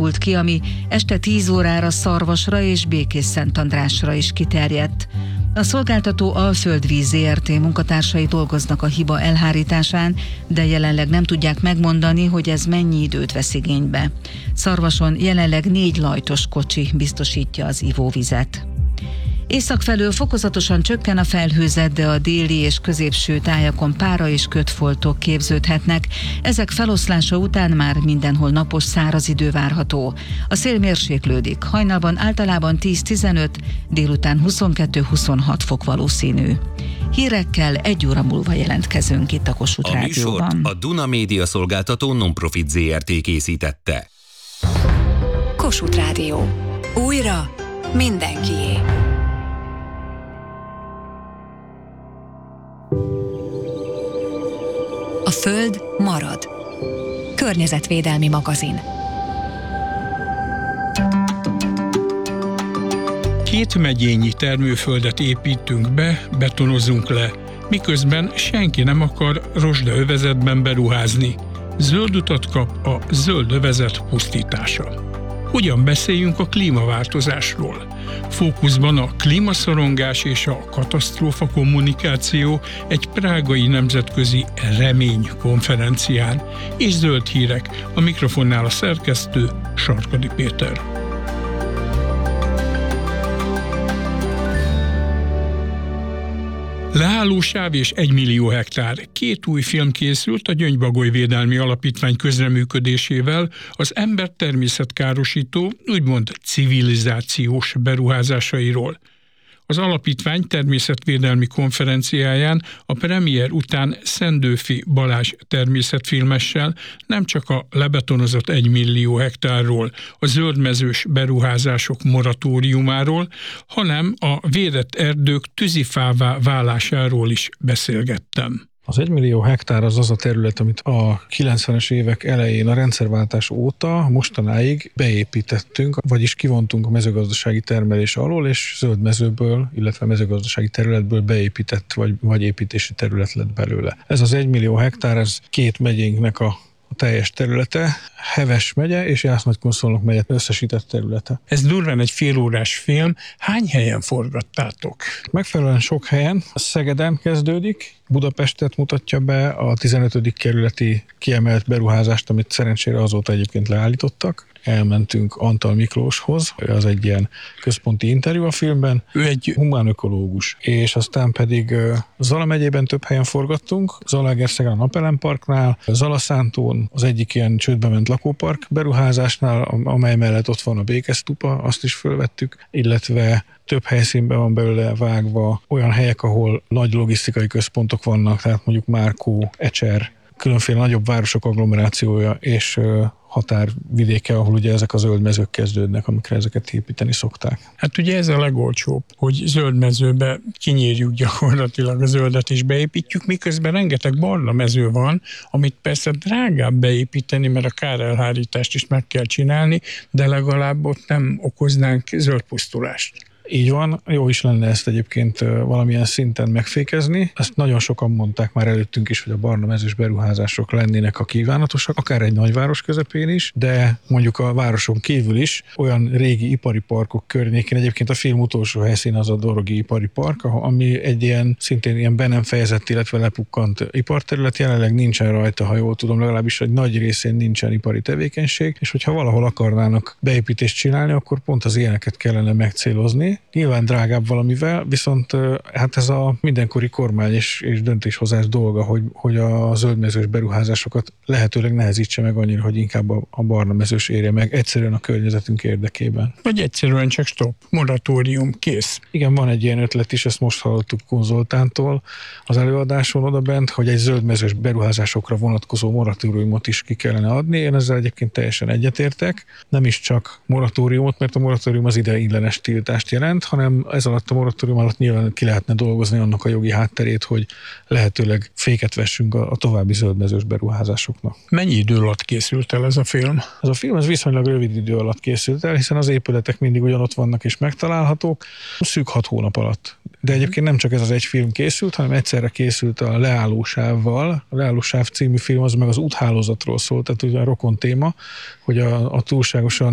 alakult ki, ami este 10 órára Szarvasra és Békés-Szentandrásra is kiterjedt. A szolgáltató Alföldvíz Zrt. Munkatársai dolgoznak a hiba elhárításán, de jelenleg nem tudják megmondani, hogy ez mennyi időt vesz igénybe. Szarvason jelenleg 4 lajtos kocsi biztosítja az ivóvizet. Észak felől fokozatosan csökken a felhőzet, de a déli és középső tájakon pára és kötfoltok képződhetnek. Ezek feloszlása után már mindenhol napos száraz idő várható. A szél mérséklődik, hajnalban általában 10-15, délután 22-26 fok valószínű. Hírekkel 1 óra múlva jelentkezünk itt a Kossuth Rádióban. A műsort a Duna Média Szolgáltató Non-Profit Zrt. Készítette. Kossuth Rádió. Újra mindenkié. A Föld marad. Környezetvédelmi magazin. 2 megyényi termőföldet építünk be, betonozunk le, miközben senki nem akar rozsdaövezetben beruházni. Zöld utat kap a zöld övezet pusztítása. Hogyan beszéljünk a klímaváltozásról? Fókuszban a klímaszorongás és a katasztrófa kommunikáció egy prágai nemzetközi remény konferencián, és zöld hírek, a mikrofonnál a szerkesztő Sarkadi Péter. Leállósáv és 1 millió hektár. 2 új film készült a Gyöngybagoly Védelmi Alapítvány közreműködésével az ember-természetkárosító, úgymond civilizációs beruházásairól. Az alapítvány természetvédelmi konferenciáján a premier után Szendőfi Balázs természetfilmessel nem csak a lebetonozott 1 millió hektárról, a zöldmezős beruházások moratóriumáról, hanem a védett erdők tűzifává válásáról is beszélgettem. Az 1 millió hektár az a terület, amit a 90-es évek elején a rendszerváltás óta mostanáig beépítettünk, vagyis kivontunk a mezőgazdasági termelés alól, és zöld mezőből, illetve mezőgazdasági területből beépített vagy építési terület lett belőle. Ez az 1 millió hektár, ez 2 megyénknek a teljes területe, Heves megye és Jász-Nagykun-Szolnok megye összesített területe. Ez durván egy félórás film. Hány helyen forgattátok? Megfelelően sok helyen. Szegeden kezdődik, Budapestet mutatja be, a 15. kerületi kiemelt beruházást, amit szerencsére azóta egyébként leállítottak. Elmentünk Antal Miklóshoz, az egy ilyen központi interjú a filmben. Ő egy humánökológus, és aztán pedig Zala megyében több helyen forgattunk, Zalaegerszegen a Napelem Parknál, Zalaszántón az egyik ilyen csődbe ment lakópark beruházásnál, amely mellett ott van a Békestupa, azt is fölvettük, illetve több helyszínben van belőle vágva olyan helyek, ahol nagy logisztikai központok vannak, tehát mondjuk Márkó, Ecser, különféle nagyobb városok agglomerációja és határvidéke, ahol ugye ezek a zöld mezők kezdődnek, amikre ezeket építeni szokták. Hát ugye ez a legolcsóbb, hogy zöld mezőbe kinyírjuk gyakorlatilag a zöldet és beépítjük, miközben rengeteg barna mező van, amit persze drágább beépíteni, mert a kárelhárítást is meg kell csinálni, de legalább ott nem okoznánk zöld pusztulást. Így van, jó is lenne ezt egyébként valamilyen szinten megfékezni. Ezt nagyon sokan mondták már előttünk is, hogy a barna mezős beruházások lennének a kívánatosak, akár egy nagyváros közepén is, de mondjuk a városon kívül is olyan régi ipari parkok környékén, egyébként a film utolsó helyszín az a Dorogi ipari park, ami egy ilyen szintén ilyen be nem fejezett, illetve lepukkant iparterület, jelenleg nincsen rajta, ha jól tudom, legalábbis egy nagy részén nincsen ipari tevékenység, és hogyha valahol akarnának beépítést csinálni, akkor pont az ilyeneket kellene megcélozni. Nyilván drágább valamivel, viszont hát ez a mindenkori kormány és döntéshozás dolga, hogy a zöldmezős beruházásokat lehetőleg nehezítse meg annyira, hogy inkább a barna mezős érje meg egyszerűen a környezetünk érdekében. Vagy egyszerűen csak stop, moratórium, kész. Igen, van egy ilyen ötlet is, ezt most hallottuk Konzoltántól az előadáson odabent, hogy egy zöldmezős beruházásokra vonatkozó moratóriumot is ki kellene adni. Én ezzel egyébként teljesen egyetértek. Nem is csak moratóriumot, mert a moratórium az ideiglenes tiltást jelent, hanem ez alatt a moratórium alatt nyilván ki lehetne dolgozni annak a jogi hátterét, hogy lehetőleg féket vessünk a további zöldmezős beruházásoknak. Mennyi idő alatt készült el ez a film? Ez a film viszonylag rövid idő alatt készült el, hiszen az épületek mindig ugyanott vannak és megtalálhatók, szűk 6 hónap alatt. De egyébként nem csak ez az egy film készült, hanem egyszerre készült a Leállósávval. A Leállósáv című film az meg az úthálózatról szólt, tehát ugye a rokon téma, hogy a túlságosan